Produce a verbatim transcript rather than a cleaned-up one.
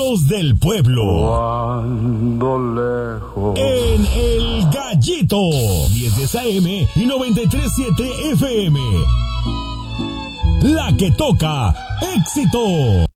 voz del pueblo. Cuando lejos. En El Gallito, diez diez A M y noventa y tres punto siete F M. La que toca éxito.